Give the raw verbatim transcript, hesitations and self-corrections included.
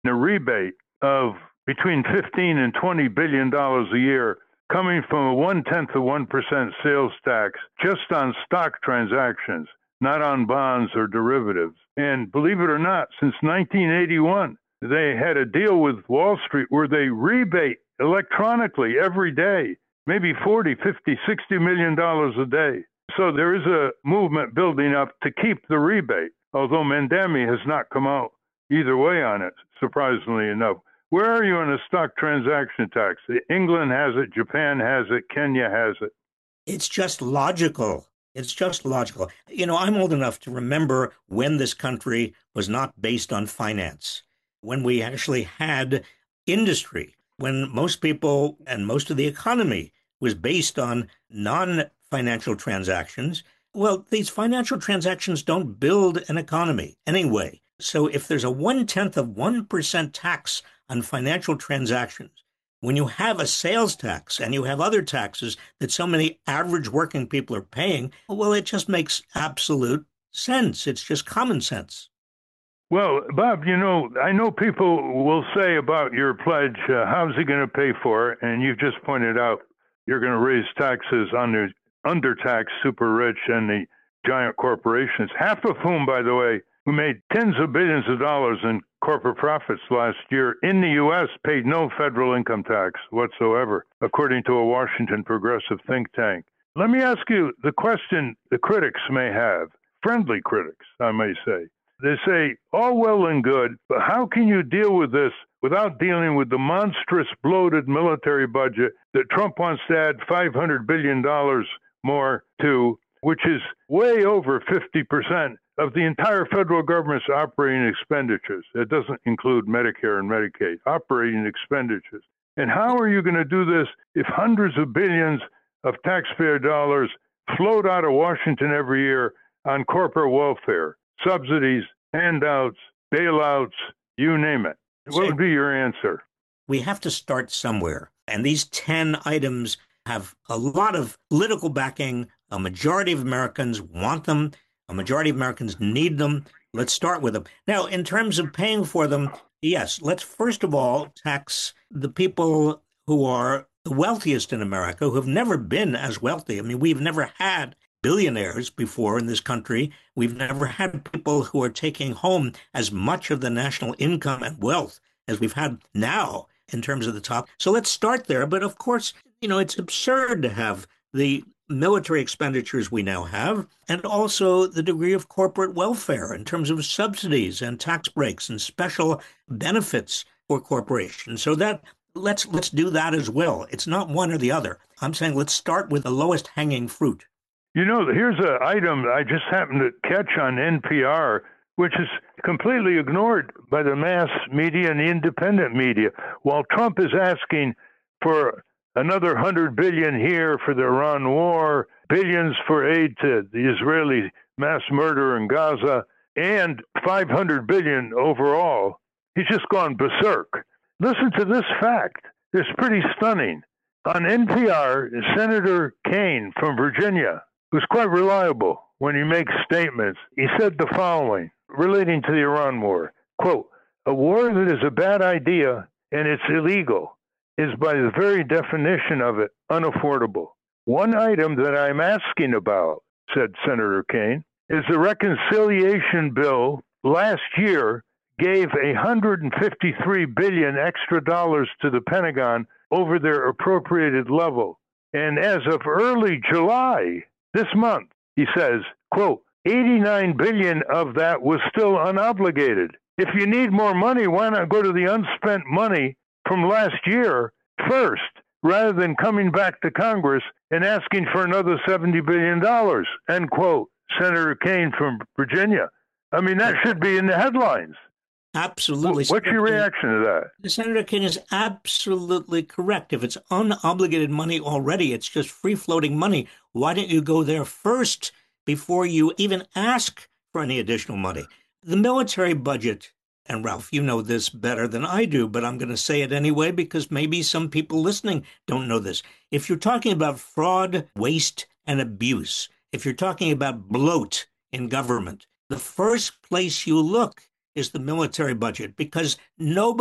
a rebate of between fifteen and twenty billion dollars a year coming from a one-tenth of one percent sales tax just on stock transactions, not on bonds or derivatives. And believe it or not, since nineteen eighty-one, they had a deal with Wall Street where they rebate electronically every day, maybe forty, fifty, sixty million dollars a day. So there is a movement building up to keep the rebate, although Mandami has not come out either way on it, surprisingly enough. Where are you on the stock transaction tax? England has it, Japan has it, Kenya has it. It's just logical. It's just logical. You know, I'm old enough to remember when this country was not based on finance, when we actually had industry, when most people and most of the economy was based on non-financial transactions. Well, these financial transactions don't build an economy anyway. So if there's a one-tenth of one percent tax on financial transactions, when you have a sales tax and you have other taxes that so many average working people are paying, well, it just makes absolute sense. It's just common sense. Well, Bob, you know, I know people will say about your pledge, uh, how's he going to pay for it? And you've just pointed out you're going to raise taxes on the undertaxed super rich and the giant corporations, half of whom, by the way, who made tens of billions of dollars in corporate profits last year in the U S paid no federal income tax whatsoever, according to a Washington progressive think tank. Let me ask you the question the critics may have, friendly critics, I may say. They say, all well and good, but how can you deal with this without dealing with the monstrous bloated military budget that Trump wants to add five hundred billion dollars more to, which is way over fifty percent of the entire federal government's operating expenditures? It doesn't include Medicare and Medicaid, operating expenditures. And how are you going to do this if hundreds of billions of taxpayer dollars float out of Washington every year on corporate welfare, subsidies, handouts, bailouts, you name it? What would be your answer? We have to start somewhere. And these ten items have a lot of political backing. A majority of Americans want them. A majority of Americans need them. Let's start with them. Now, in terms of paying for them, yes, let's first of all tax the people who are the wealthiest in America, who have never been as wealthy. I mean, we've never had billionaires before in this country. We've never had people who are taking home as much of the national income and wealth as we've had now in terms of the top. So let's start there. But of course, you know, it's absurd to have the military expenditures we now have, and also the degree of corporate welfare in terms of subsidies and tax breaks and special benefits for corporations. So that let's let's do that as well. It's not one or the other. I'm saying let's start with the lowest hanging fruit. You know, here's an item I just happened to catch on N P R, which is completely ignored by the mass media and the independent media. While Trump is asking for another one hundred billion dollars here for the Iran war, billions for aid to the Israeli mass murder in Gaza, and five hundred billion dollars overall, he's just gone berserk. Listen to this fact. It's pretty stunning. On N P R, Senator Kaine from Virginia, who's quite reliable when he makes statements, he said the following relating to the Iran war, quote, "A war that is a bad idea and it's illegal is by the very definition of it unaffordable. One item that I'm asking about," said Senator Kaine, "is the reconciliation bill last year gave one hundred fifty-three billion dollars extra dollars to the Pentagon over their appropriated level. And as of early July, this month," he says, quote, eighty-nine billion dollars of that was still unobligated. If you need more money, why not go to the unspent money from last year first, rather than coming back to Congress and asking for another seventy billion dollars, end quote. Senator Kaine from Virginia. I mean, that should be in the headlines. Absolutely. What's your reaction to that? Senator Kaine is absolutely correct. If it's unobligated money already, it's just free-floating money. Why don't you go there first before you even ask for any additional money? The military budget, and Ralph, you know this better than I do, but I'm going to say it anyway because maybe some people listening don't know this. If you're talking about fraud, waste, and abuse, if you're talking about bloat in government, the first place you look is the military budget, because nobody